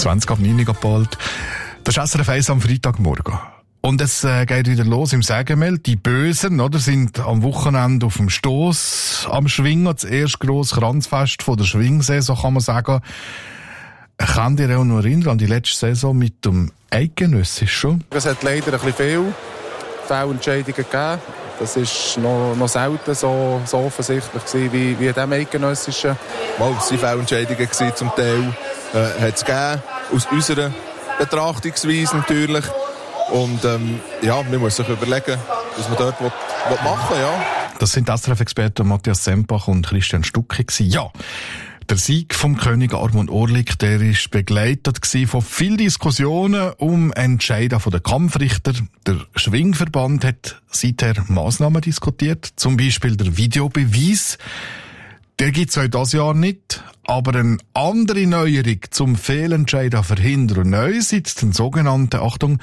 20 ab 9 Uhr bald. Das ist SRF 1 am Freitagmorgen. Und es geht wieder los im Sägemel. Die Bösen, oder, sind am Wochenende auf dem Stoss am Schwingen. Das erste grosse Kranzfest von der Schwingsaison, kann man sagen. Kann dir auch noch erinnern an die letzte Saison mit dem Eidgenössischen? Es hat leider ein bisschen viel Fehlentscheidungen gegeben. Das war noch selten so offensichtlich wie in diesem Eidgenössischen. Es waren Fehlentscheidungen zum Teil. Hat es gegeben, aus unserer Betrachtungsweise natürlich. Und man muss sich überlegen, was man dort machen will. Ja. Das sind SRF-Experten Matthias Sempach und Christian Stucki. Ja, der Sieg vom König Armand Orlik, der ist begleitet von vielen Diskussionen um Entscheidungen der Kampfrichter. Der Schwingverband hat seither Massnahmen diskutiert, zum Beispiel der Videobeweis. Der gibt es dieses Jahr nicht, aber eine andere Neuerung zum Fehlentscheiden verhindern. Neu sitzt ein sogenannter, Achtung,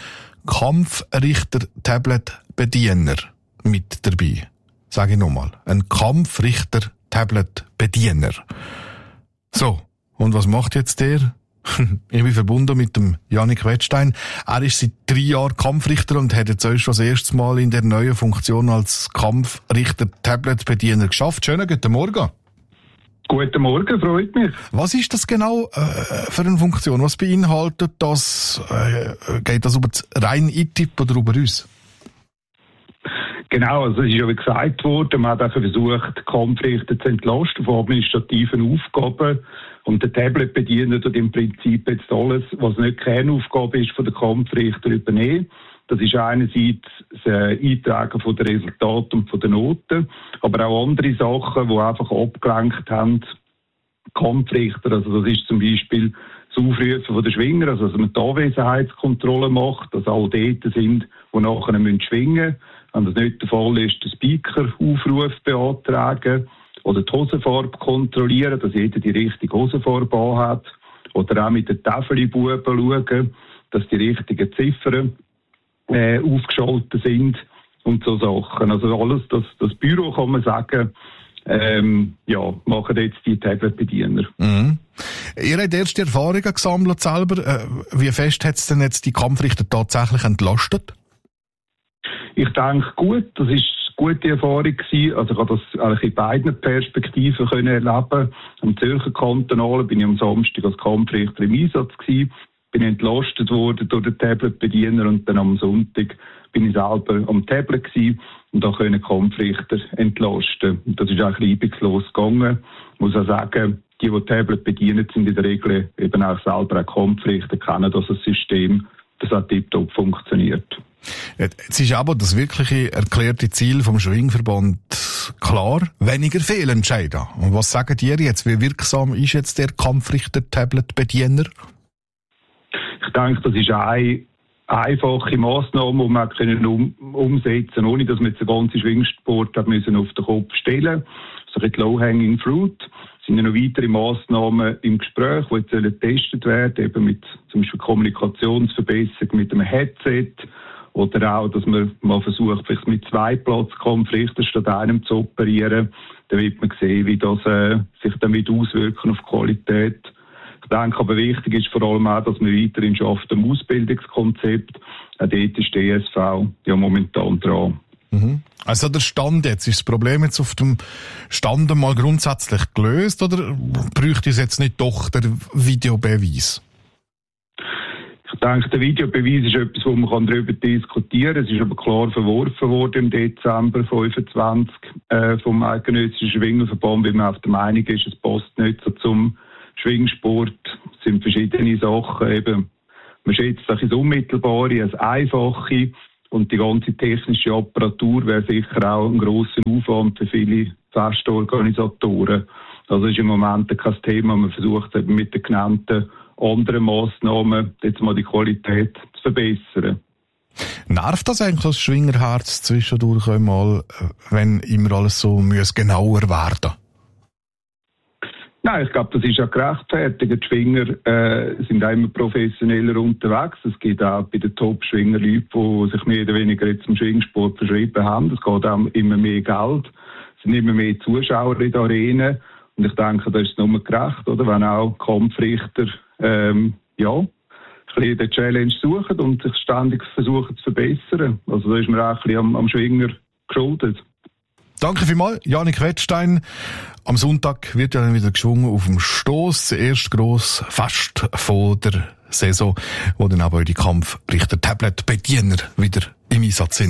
Kampfrichter-Tablet-Bediener mit dabei. Sage ich nochmal. Ein Kampfrichter-Tablet-Bediener. So, und was macht jetzt der? Ich bin verbunden mit dem Jannik Wettstein. Er ist seit 3 Jahren Kampfrichter und hat jetzt schon das erste Mal in der neuen Funktion als Kampfrichter-Tablet-Bediener geschafft. Schönen guten Morgen. Guten Morgen, freut mich. Was ist das genau für eine Funktion? Was beinhaltet das? Geht das über das rein ITIP oder über uns? Genau, also es ist ja wie gesagt worden, man hat auch versucht, Kampfrichter zu entlasten von administrativen Aufgaben. Und der Tablet-Bediener tut im Prinzip jetzt alles, was nicht Kernaufgabe ist, von den Kampfrichter übernehmen. Das ist einerseits das Eintragen von den Resultaten und von den Noten, aber auch andere Sachen, die einfach abgelenkt haben, Kampfrichter. Also das ist zum Beispiel das Aufrufen von den Schwinger, also dass man die Anwesenheitskontrolle macht, dass alle dort sind, die nachher schwingen müssen. Wenn das nicht der Fall ist, den Speaker-Aufruf beantragen oder die Hosenfarbe kontrollieren, dass jeder die richtige Hosenfarbe anhat. Oder auch mit den Tafelbuben schauen, dass die richtigen Ziffern aufgeschaltet sind und so Sachen. Also alles, das Büro, kann man sagen, machen jetzt die Tablet-Bediener. Mhm. Ihr habt erste Erfahrungen gesammelt selber. Wie fest hat es denn jetzt die Kampfrichter tatsächlich entlastet? Ich denke, gut. Das ist eine gute Erfahrung gewesen. Also ich habe das eigentlich in beiden Perspektiven können erleben. Am Zürcher Kantonalen bin ich am Samstag als Kampfrichter im Einsatz gewesen. Bin entlastet worden durch den Tablet-Bediener und dann am Sonntag bin ich selber am Tablet gewesen und da können Kampfrichter entlasten. Und das ist eigentlich reibungslos gegangen. Ich muss auch sagen, die Tablet bedienen, sind in der Regel eben auch selber auch Kampfrichter, kennen das System, das auch tiptop funktioniert. Jetzt ist aber das wirkliche erklärte Ziel vom Schwingverband klar, weniger Fehlentscheidungen. Und was sagen ihr jetzt? Wie wirksam ist jetzt der Kampfrichter-Tablet-Bediener? Ich denke, das ist eine einfache Massnahme, die man umsetzen konnte, ohne dass man jetzt den ganzen Schwingsport auf den Kopf stellen musste. Also die Low-Hanging Fruit. Es sind ja noch weitere Massnahmen im Gespräch, die jetzt getestet werden, eben mit zum Beispiel Kommunikationsverbesserung mit einem Headset oder auch, dass man mal versucht, vielleicht mit 2 Platzkampfrichtern statt einem zu operieren. Dann wird man sehen, wie das sich damit auswirken auf die Qualität. Ich denke aber wichtig ist vor allem auch, dass man weiterhin schafft am Ausbildungskonzept. Auch dort ist die ESV ja momentan dran. Mhm. Also der Stand jetzt, ist das Problem jetzt auf dem Stand mal grundsätzlich gelöst oder bräuchte es jetzt nicht doch der Videobeweis? Ich denke, der Videobeweis ist etwas, wo man darüber diskutieren kann. Es ist aber klar verworfen worden im Dezember 25 vom Eidgenössischen Schwingerverband, weil man auf der Meinung ist, es passt nicht so zum Schwingsport. Es sind verschiedene Sachen. Eben, man schätzt das Unmittelbare, das Einfache und die ganze technische Apparatur wäre sicher auch ein grosser Aufwand für viele Festorganisatoren. Also ist im Moment kein Thema. Man versucht eben mit den genannten anderen Massnahmen jetzt mal die Qualität zu verbessern. Nervt das eigentlich das Schwingerherz zwischendurch einmal, wenn immer alles so genauer werden? Nein, ich glaube, das ist ja gerechtfertigt. Die Schwinger sind auch immer professioneller unterwegs. Es gibt auch bei den Top-Schwinger Leute, die sich mehr oder weniger jetzt zum Schwingsport verschrieben haben. Es geht auch immer mehr Geld. Es sind immer mehr Zuschauer in der Arena. Und ich denke, das ist nur gerecht, oder? Wenn auch Kampfrichter ein bisschen den Challenge suchen und sich ständig versuchen zu verbessern. Also da ist man auch ein bisschen am Schwinger geschuldet. Danke vielmals, Janik Wettstein. Am Sonntag wird ja dann wieder geschwungen auf dem Stoss, das erste grosse Fest von der Saison, wo dann aber die Kampfrichter-Tablet-Bediener wieder im Einsatz sind.